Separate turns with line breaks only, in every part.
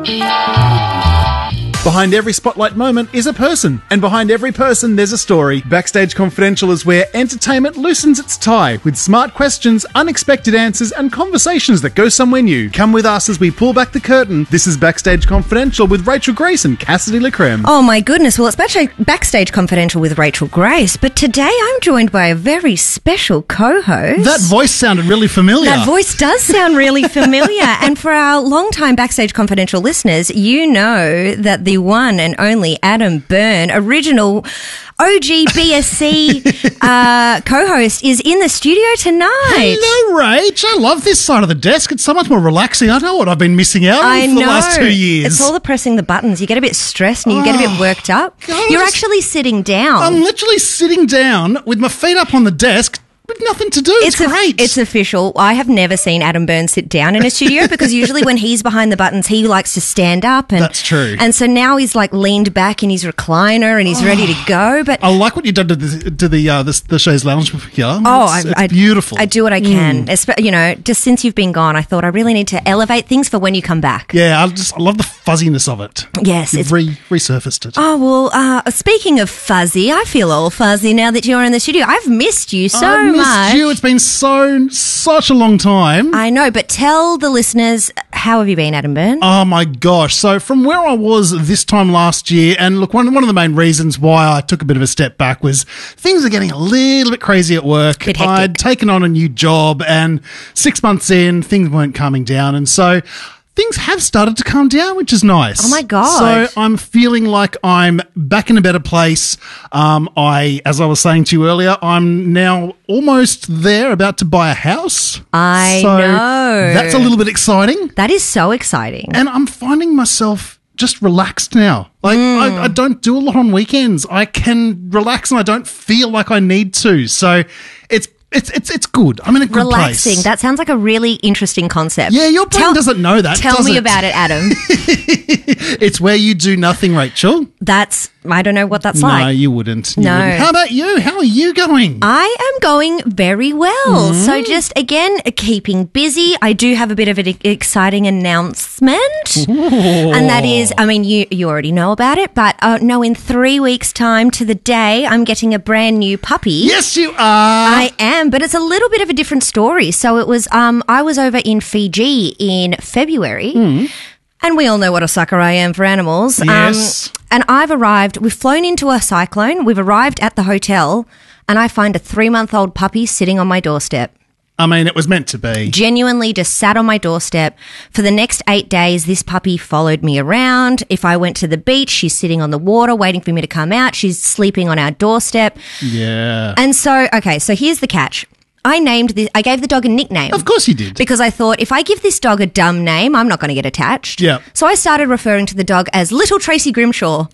Behind every spotlight moment is a person, and behind every person there's a story. Backstage Confidential is where entertainment loosens its tie with smart questions, unexpected answers, and conversations that go somewhere new. Come with us as we pull back the curtain. This is Backstage Confidential with Rachel Grace and Cassidy LaCreme.
Oh my goodness, well, it's Backstage Confidential with Rachel Grace, but today I'm joined by a very special co-host.
That voice sounded really familiar.
That voice does sound really familiar. And for our long-time Backstage Confidential listeners, you know that the one and only Adam Byrne, original OG BSC co-host, is in the studio tonight.
Hello, Rach. I love this side of the desk. It's so much more relaxing. I know what I've been missing out on for the last 2 years.
It's all the pressing the buttons. You get a bit stressed and you get a bit worked up.
God,
You're actually sitting down.
I'm literally sitting down with my feet up on the desk with nothing to do. It's great.
It's official. I have never seen Adam Byrne sit down in a studio because usually when he's behind the buttons, he likes to stand up. And
that's true.
And so now he's like leaned back in his recliner and he's ready to go. But
I like what you've done to the show's lounge here. It's beautiful.
I do what I can. You know, just since you've been gone, I thought I really need to elevate things for when you come back.
Yeah, I love the fuzziness of it.
Yes,
You've resurfaced it.
Oh well. Speaking of fuzzy, I feel all fuzzy now that you're in the studio. I've missed you so much.
Missed you. It's been such a long time.
I know, but tell the listeners, how have you been, Adam Byrne?
Oh my gosh. So from where I was this time last year, and look, one of the main reasons why I took a bit of a step back was things are getting a little bit crazy at work. I'd taken on a new job and 6 months in, things weren't calming down. And so things have started to calm down, which is nice.
Oh, my God.
So I'm feeling like I'm back in a better place. As I was saying to you earlier, I'm now almost there, about to buy a house.
I know.
That's a little bit exciting.
That is so exciting.
And I'm finding myself just relaxed now. Like, I don't do a lot on weekends. I can relax and I don't feel like I need to. So it's good. I'm in a good
Relaxing.
place.
That sounds like a really interesting concept.
Yeah, your brain doesn't know that.
Tell me about it, Adam.
It's where you do nothing, Rachel.
I don't know what that's like.
No, you wouldn't.
No.
How about you? How are you going?
I am going very well. So just, again, keeping busy. I do have a bit of an exciting announcement. And that is, I mean, you already know about it, but no, in 3 weeks' time to the day, I'm getting a brand new puppy.
Yes, you are.
I am, but it's a little bit of a different story. So it was, I was over in Fiji in February. And we all know what a sucker I am for animals.
Yes.
And we've flown into a cyclone, we've arrived at the hotel, and I find a 3-month-old puppy sitting on my doorstep.
I mean, it was meant to be.
Genuinely just sat on my doorstep. For the next 8 days, this puppy followed me around. If I went to the beach, she's sitting on the water waiting for me to come out. She's sleeping on our doorstep.
Yeah.
And so here's the catch. I gave the dog a nickname.
Of course you did.
Because I thought, if I give this dog a dumb name, I'm not going to get attached.
Yeah.
So I started referring to the dog as Little Tracy Grimshaw.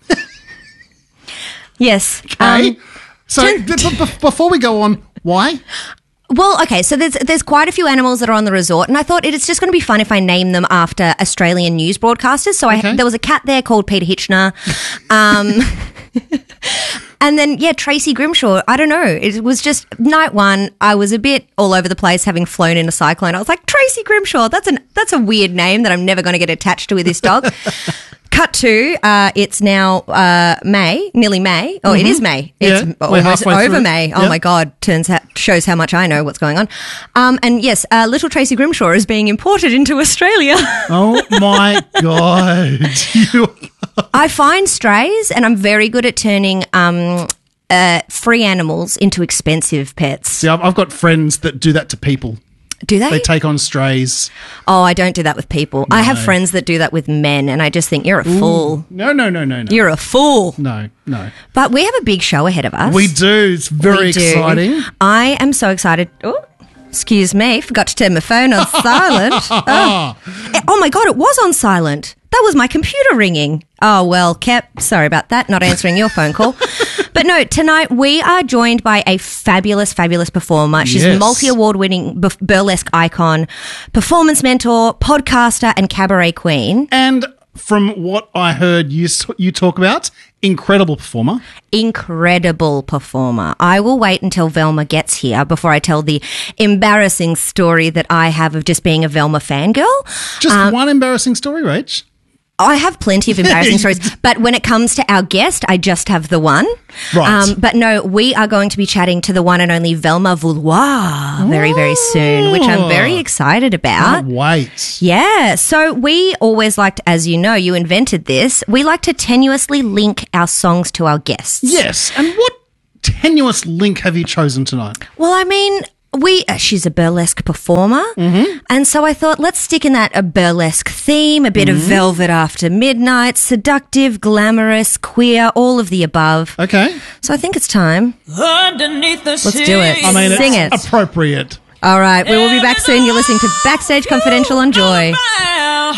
Yes.
Okay. Before we go on, why?
Well, okay, so there's quite a few animals that are on the resort, and I thought it's just going to be fun if I name them after Australian news broadcasters. So there was a cat there called Peter Hitchner. And then, Tracy Grimshaw, I don't know. It was just night one. I was a bit all over the place having flown in a cyclone. I was like, Tracy Grimshaw, that's a weird name that I'm never going to get attached to with this dog. Cut to, it's now nearly May. Oh, it is May. It's almost over
through.
May. Oh, my God. Shows how much I know what's going on. And yes, little Tracy Grimshaw is being imported into Australia.
Oh, my God.
I find strays, and I'm very good at turning free animals into expensive pets.
See, I've got friends that do that to people.
Do they?
They take on strays.
Oh, I don't do that with people. No. I have friends that do that with men, and I just think, you're a fool.
No.
You're a fool.
No.
But we have a big show ahead of us.
We do. It's very exciting.
I am so excited. Oh, excuse me. Forgot to turn my phone on silent. Oh, my God, it was on silent. That was my computer ringing. Oh, well, sorry about that, not answering your phone call. But no, tonight we are joined by a fabulous, fabulous performer. She's a multi-award-winning burlesque icon, performance mentor, podcaster, and cabaret queen.
And from what I heard you talk about, incredible performer.
Incredible performer. I will wait until Velma gets here before I tell the embarrassing story that I have of just being a Velma fangirl.
Just one embarrassing story, Rach.
I have plenty of embarrassing stories, but when it comes to our guest, I just have the one.
Right.
But no, we are going to be chatting to the one and only Velma Vouloir very, very soon, which I'm very excited about.
Can't wait.
Yeah. So we always liked, as you know, you invented this, we like to tenuously link our songs to our guests.
Yes. And what tenuous link have you chosen tonight?
Well, I mean, she's a burlesque performer, and so I thought let's stick in that a burlesque theme, a bit of Velvet After Midnight, seductive, glamorous, queer, all of the above.
Okay.
So I think it's time.
Underneath the
Let's do it.
I mean,
Sing
it's
it.
appropriate.
All right, we will be back soon. You're listening to Backstage Confidential on Joy.